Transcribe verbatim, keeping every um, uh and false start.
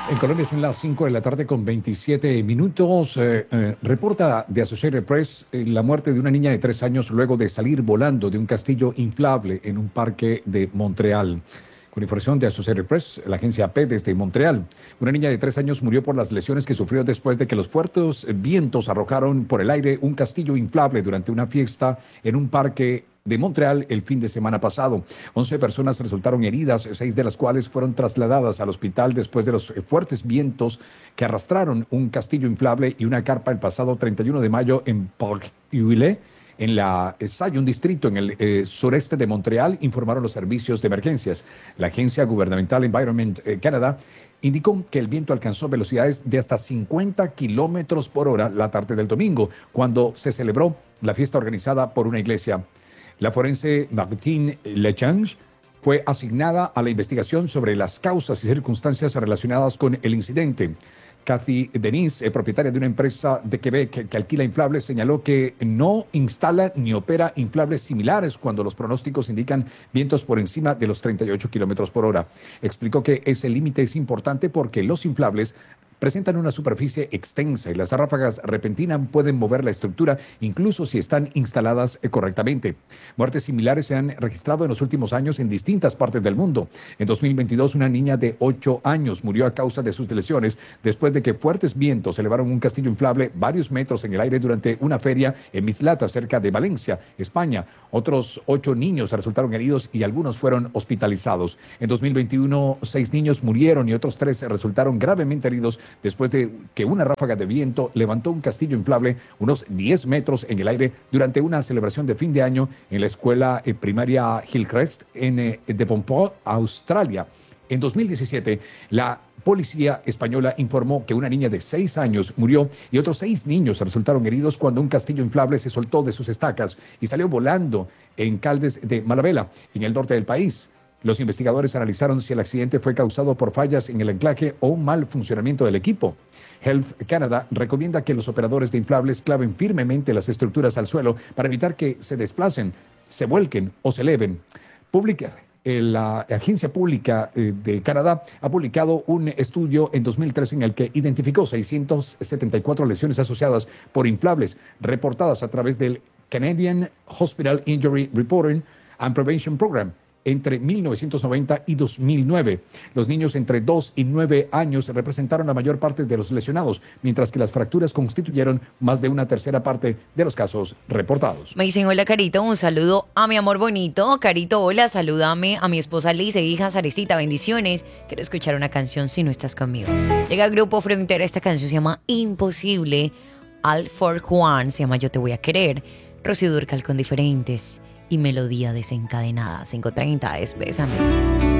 En Colombia son las cinco de la tarde con veintisiete minutos. Eh, eh, reporta de Associated Press eh, la muerte de una niña de tres años luego de salir volando de un castillo inflable en un parque de Montreal. Con información de Associated Press, la agencia A P desde Montreal, una niña de tres años murió por las lesiones que sufrió después de que los fuertes vientos arrojaron por el aire un castillo inflable durante una fiesta en un parque de Montreal el fin de semana pasado. once personas resultaron heridas, seis de las cuales fueron trasladadas al hospital después de los fuertes vientos que arrastraron un castillo inflable y una carpa el pasado treinta y uno de mayo en Parc-Huillet, en la Salle, un distrito en el eh, sureste de Montreal, informaron los servicios de emergencias. La agencia gubernamental Environment eh, Canada indicó que el viento alcanzó velocidades de hasta cincuenta kilómetros por hora la tarde del domingo, cuando se celebró la fiesta organizada por una iglesia. La forense Martine Lechange fue asignada a la investigación sobre las causas y circunstancias relacionadas con el incidente. Kathy Denise, eh, propietaria de una empresa de Quebec que, que alquila inflables, señaló que no instala ni opera inflables similares cuando los pronósticos indican vientos por encima de los treinta y ocho kilómetros por hora. Explicó que ese límite es importante porque los inflables presentan una superficie extensa y las ráfagas repentinas pueden mover la estructura incluso si están instaladas correctamente. Muertes similares se han registrado en los últimos años en distintas partes del mundo. En dos mil veintidós, una niña de ocho años murió a causa de sus lesiones después de que fuertes vientos elevaron un castillo inflable varios metros en el aire durante una feria en Mislata, cerca de Valencia, España. Otros ocho niños resultaron heridos y algunos fueron hospitalizados. En dos mil veintiuno, seis niños murieron y otros tres resultaron gravemente heridos después de que una ráfaga de viento levantó un castillo inflable unos diez metros en el aire durante una celebración de fin de año en la escuela eh, primaria Hillcrest en eh, Devonport, Australia. En dos mil diecisiete, la policía española informó que una niña de seis años murió y otros seis niños resultaron heridos cuando un castillo inflable se soltó de sus estacas y salió volando en Caldes de Malabela, en el norte del país. Los investigadores analizaron si el accidente fue causado por fallas en el anclaje o un mal funcionamiento del equipo. Health Canada recomienda que los operadores de inflables claven firmemente las estructuras al suelo para evitar que se desplacen, se vuelquen o se eleven. Publica, eh, la Agencia Pública eh, de Canadá ha publicado un estudio en dos mil trece en el que identificó seiscientas setenta y cuatro lesiones asociadas por inflables reportadas a través del Canadian Hospital Injury Reporting and Prevention Program entre mil novecientos noventa y dos mil nueve. Los niños entre dos y nueve años representaron la mayor parte de los lesionados, mientras que las fracturas constituyeron más de una tercera parte de los casos reportados. Me dicen, hola Carito, un saludo a mi amor bonito. Carito, hola, salúdame a mi esposa Liz e hija Sarecita, bendiciones. Quiero escuchar una canción si no estás conmigo. Llega el grupo Frontera, esta canción se llama Imposible. Al for Juan se llama Yo te voy a querer. Rocío Dúrcal con Diferentes y Melodía Desencadenada. cinco treinta es Bésame.